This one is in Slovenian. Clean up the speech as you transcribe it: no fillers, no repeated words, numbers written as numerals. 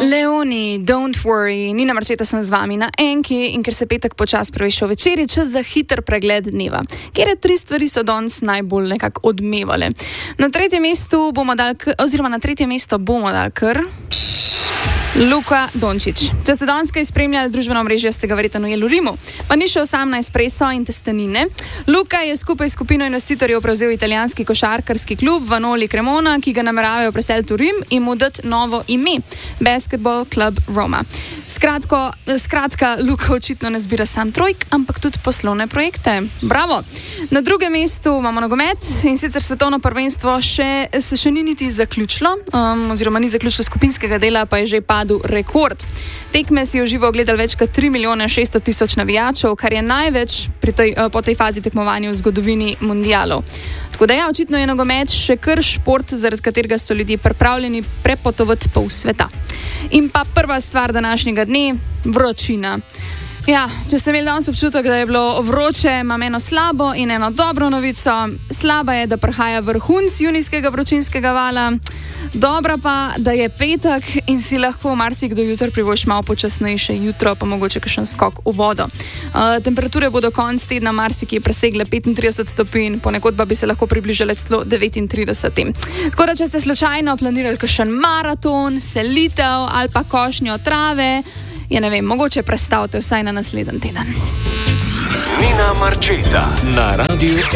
Leoni, don't worry, Nina Marčeta sem z vami na Enki in ker se petek počas prevešal večeri, čas za hiter pregled dneva. Kjer 3 stvari so danes najbolj nekako odmevale. Na tretje mesto bomo dali kar Luka Dončić. Če ste danes kaj spremljali družbeno mrežje, ste ga verjetno ujeli v Rimu. Pa ni šel sam na espresso in testenine. Luka je skupaj s skupino investitorjev prevzel italijanski košarkarski klub Vanoli Cremona, ki ga nameravajo preseliti v Rim in mu dati novo ime, Basketball Club Roma. Skratka, Luka očitno ne zbira sam trojk, ampak tudi poslovne projekte. Bravo! Na drugem mestu imamo nogomet in sicer svetovno prvenstvo se še ni niti zaključilo, oziroma ni zaključilo skupinskega dela, pa je že padel rekord. Tekme si je v živo ogledali več kot 3.600.000 navijačev, kar je največ po tej fazi tekmovanja v zgodovini mundialov. Tako da očitno je nogomet še kar šport, zaradi katerega so ljudje pripravljeni prepotovati pol sveta. In pa prva stvar današnjega dne, vročina. Ja, če ste imeli danes občutek, da je bilo vroče, imam eno slabo in eno dobro novico. Slaba je, da prihaja vrhunec junijskega vročinskega vala. Dobra pa, da je petek in si lahko marsikdo jutri privošči malo počasnejše jutro, pa mogoče kakšen skok v vodo. Temperature bodo konec tedna marsikje presegle 35 stopinj, ponekod pa bi se lahko približale celo 39. Tako da, če ste slučajno planirali kakšen maraton, selitev ali pa košnjo trave, ne vem, mogoče prestavite vsaj na naslednji teden. Nina Marčeta na radiju